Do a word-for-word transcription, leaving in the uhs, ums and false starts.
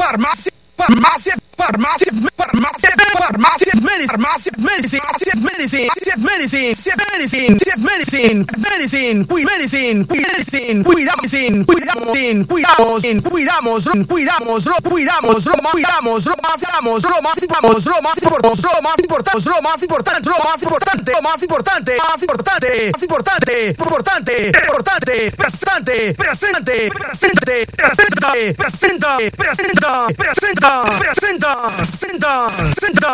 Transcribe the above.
farmacias, farmacias, farmacias, farmacias, farmacias, farmacias, medicine, medicine, medicine, medicine, medicine, medicine, medicine, medicine, cuidamos, cuidamos, cuidamos, cuidamos, cuidamos, lo cuidamos, lo más cuidamos, lo más amamos, lo más vamos, lo más importante, lo más importante, lo más importante, lo más importante, lo más importante, más importante, más importante, importante, importante, presente, presente, presente, presente, presenta, presenta, presenta, presenta, presenta, presenta.